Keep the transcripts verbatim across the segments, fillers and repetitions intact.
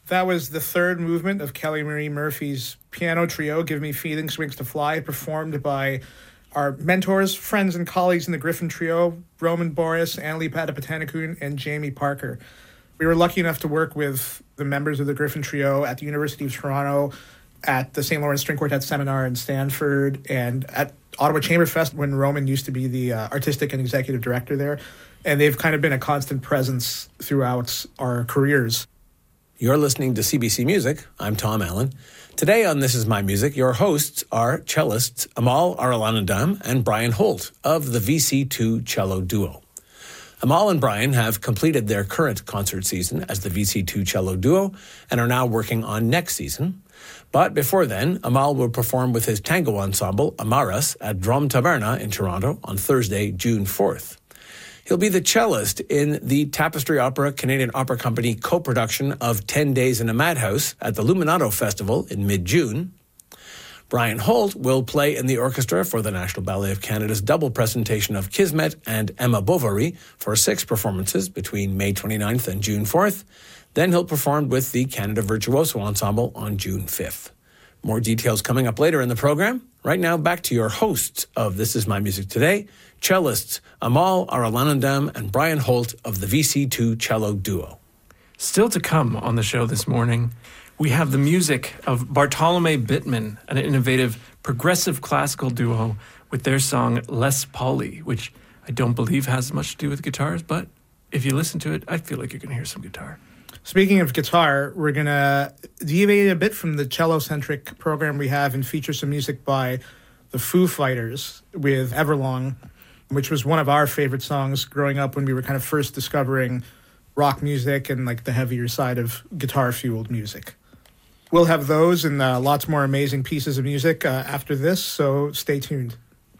That was the third movement of Kelly Marie Murphy's piano trio, Give Me Feelings, Wings to Fly, performed by our mentors, friends, and colleagues in the Griffin Trio, Roman Boris, Annalie Patapatanakun, and Jamie Parker. We were lucky enough to work with the members of the Griffin Trio at the University of Toronto, at the Saint Lawrence String Quartet Seminar in Stanford, and at Ottawa Chamber Fest when Roman used to be the uh, artistic and executive director there. And they've kind of been a constant presence throughout our careers. You're listening to C B C Music. I'm Tom Allen. Today on This Is My Music, your hosts are cellists Amal Arulanandam and Brian Holt of the V C two Cello Duo. Amal and Brian have completed their current concert season as the V C two Cello Duo and are now working on next season. But before then, Amal will perform with his tango ensemble, Amaras, at Drum Taberna in Toronto on Thursday, June fourth. He'll be the cellist in the Tapestry Opera Canadian Opera Company co-production of ten days in a Madhouse at the Luminato Festival in mid-June. Brian Holt will play in the orchestra for the National Ballet of Canada's double presentation of Kismet and Emma Bovary for six performances between May twenty-ninth and June fourth. Then he'll perform with the Canada Virtuoso Ensemble on June fifth. More details coming up later in the program. Right now, back to your hosts of This Is My Music Today, cellists Amal Arulanandam and Brian Holt of the V C two Cello Duo. Still to come on the show this morning, we have the music of Bartolomé Bittman, an innovative progressive classical duo with their song Les Pauli, which I don't believe has much to do with guitars, but if you listen to it, I feel like you're going to hear some guitar. Speaking of guitar, we're going to deviate a bit from the cello-centric program we have and feature some music by the Foo Fighters with Everlong, which was one of our favorite songs growing up when we were kind of first discovering rock music and like the heavier side of guitar-fueled music. We'll have those and uh, lots more amazing pieces of music uh, after this, so stay tuned.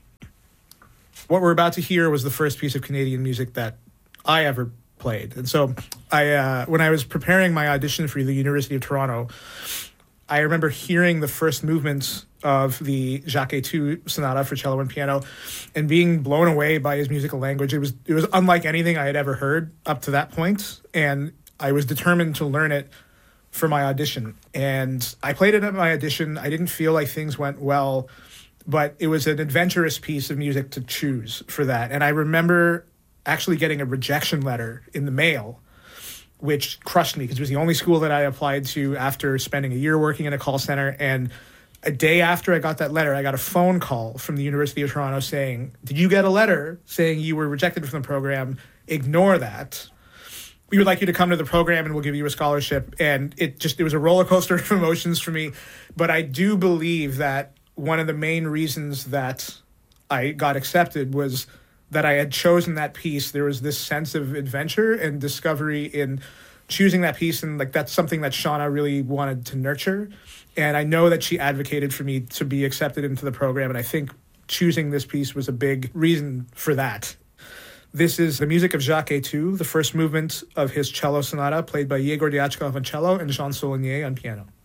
What we're about to hear was the first piece of Canadian music that I ever played. And so I, uh, when I was preparing my audition for the University of Toronto, I remember hearing the first movements of the Jacquet two Sonata for cello and piano and being blown away by his musical language. It was it was unlike anything I had ever heard up to that point, and I was determined to learn it for my audition. And I played it at my audition. I didn't feel like things went well, but it was an adventurous piece of music to choose for that. And I remember actually getting a rejection letter in the mail, which crushed me because it was the only school that I applied to after spending a year working in a call center. And a day after I got that letter, I got a phone call from the University of Toronto saying, "Did you get a letter saying you were rejected from the program? Ignore that. We would like you to come to the program and we'll give you a scholarship." And it just, it was a roller coaster of emotions for me. But I do believe that one of the main reasons that I got accepted was that I had chosen that piece. There was this sense of adventure and discovery in choosing that piece. And like, that's something that Shauna really wanted to nurture. And I know that she advocated for me to be accepted into the program. And I think choosing this piece was a big reason for that. This is the music of Jacquet two, the first movement of his cello sonata, played by Yegor Diachkov on cello and Jean Saulnier on piano.